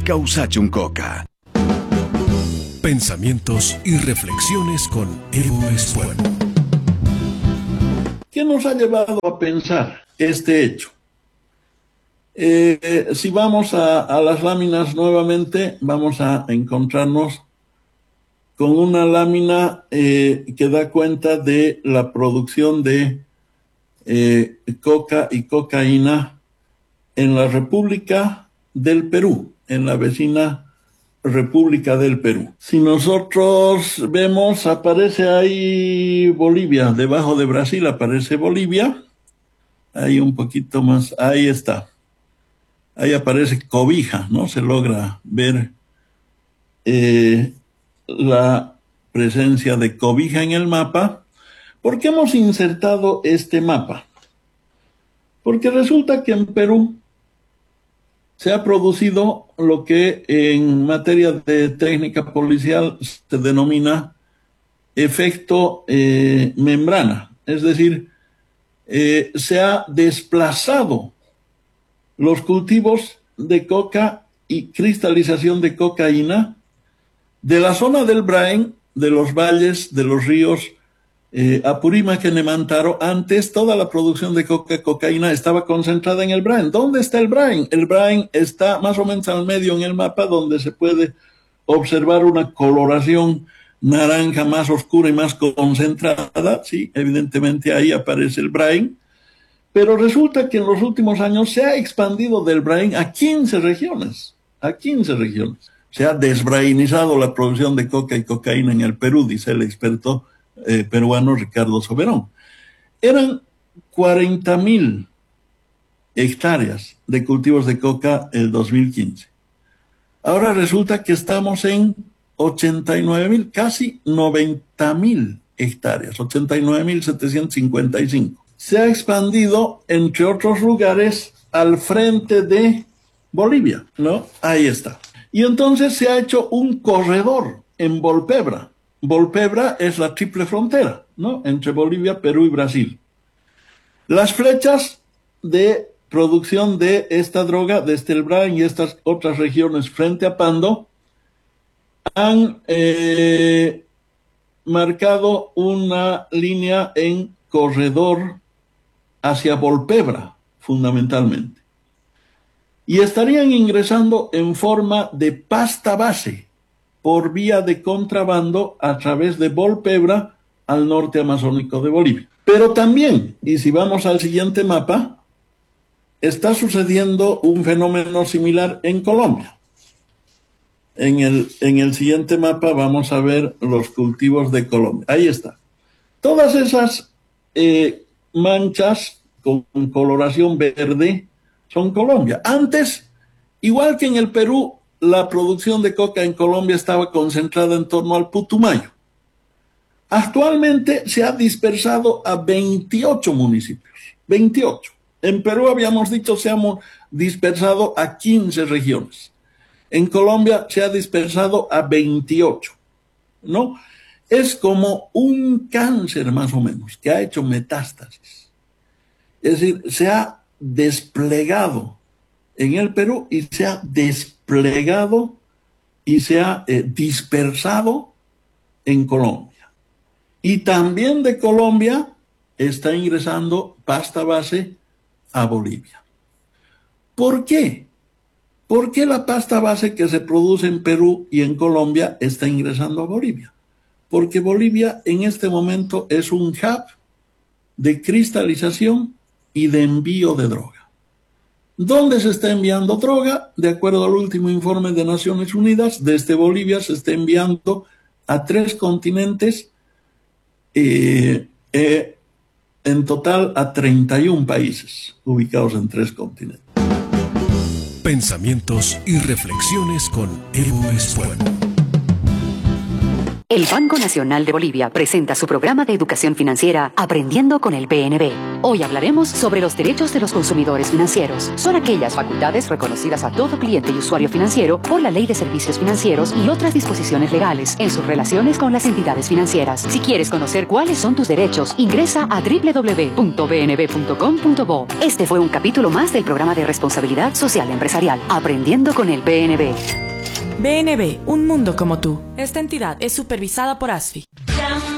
Causachuncoca. Pensamientos y reflexiones con Evo Espuelo. ¿Qué nos ha llevado a pensar este hecho? Si vamos a las láminas nuevamente, vamos a encontrarnos con una lámina que da cuenta de la producción de coca y cocaína en la República del Perú, en la vecina República del Perú. Si nosotros vemos, aparece ahí Bolivia, debajo de Brasil aparece Bolivia, ahí un poquito más, ahí está. Ahí aparece Cobija, ¿no? Se logra ver la presencia de Cobija en el mapa. ¿Por qué hemos insertado este mapa? Porque resulta que en Perú se ha producido lo que en materia de técnica policial se denomina efecto membrana. Es decir, se ha desplazado los cultivos de coca y cristalización de cocaína de la zona del Brain, de los valles, de los ríos Apurímac y Nemantaro. Antes toda la producción de coca y cocaína estaba concentrada en el Brain. ¿Dónde está el Brain? El Brain está más o menos al medio en el mapa, donde se puede observar una coloración naranja más oscura y más concentrada. Sí, evidentemente ahí aparece el Brain. Pero resulta que en los últimos años se ha expandido del Brain a 15 regiones. A 15 regiones. Se ha desbrainizado la producción de coca y cocaína en el Perú, dice el experto peruano Ricardo Soberón. Eran 40.000 hectáreas de cultivos de coca el 2015. Ahora resulta que estamos en 89.000, casi 90.000 hectáreas, 89.755. Se ha expandido, entre otros lugares, al frente de Bolivia, ¿no? Ahí está. Y entonces se ha hecho un corredor en Volpebra. Volpebra es la triple frontera, ¿no? Entre Bolivia, Perú y Brasil. Las flechas de producción de esta droga desde el Brain y estas otras regiones frente a Pando han marcado una línea en corredor hacia Volpebra, fundamentalmente. Y estarían ingresando en forma de pasta base por vía de contrabando a través de Volpebra al norte amazónico de Bolivia. Pero también, y si vamos al siguiente mapa, está sucediendo un fenómeno similar en Colombia. En el siguiente mapa vamos a ver los cultivos de Colombia. Ahí está. Todas esas manchas con coloración verde son Colombia. Antes, igual que en el Perú, la producción de coca en Colombia estaba concentrada en torno al Putumayo. Actualmente se ha dispersado a 28 municipios. 28. En Perú habíamos dicho se ha dispersado a 15 regiones. En Colombia se ha dispersado a 28, ¿no? Es como un cáncer más o menos, que ha hecho metástasis. Es decir, se ha desplegado en el Perú y se ha desplegado y se ha dispersado en Colombia. Y también de Colombia está ingresando pasta base a Bolivia. ¿Por qué? ¿Por qué la pasta base que se produce en Perú y en Colombia está ingresando a Bolivia? Porque Bolivia en este momento es un hub de cristalización y de envío de droga. ¿Dónde se está enviando droga? De acuerdo al último informe de Naciones Unidas, desde Bolivia se está enviando a 3 continentes, en total a 31 países ubicados en 3 continentes. Pensamientos y reflexiones con Evo Espuelo. El Banco Nacional de Bolivia presenta su programa de educación financiera Aprendiendo con el BNB. Hoy hablaremos sobre los derechos de los consumidores financieros. Son aquellas facultades reconocidas a todo cliente y usuario financiero por la Ley de Servicios Financieros y otras disposiciones legales en sus relaciones con las entidades financieras. Si quieres conocer cuáles son tus derechos, ingresa a www.bnb.com.bo. Este fue un capítulo más del programa de responsabilidad social empresarial Aprendiendo con el BNB. BNB, un mundo como tú. Esta entidad es supervisada por ASFI.